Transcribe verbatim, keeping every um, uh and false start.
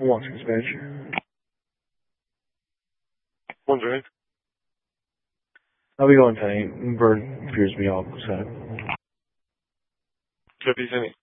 One six manager. One drink. How we going tonight? Bird appears to be all set. Fifty cent.